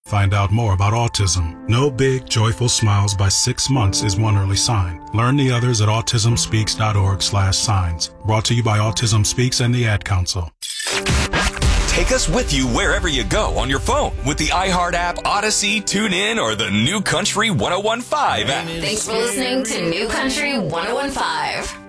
Find out more about autism. No big, joyful smiles by 6 months is one early sign. Learn the others at autismspeaks.org/signs. Brought to you by Autism Speaks and the Ad Council. Take us with you wherever you go on your phone with the iHeart app, Odyssey, TuneIn, or the New Country 101.5 app. Thanks for listening to New Country 101.5.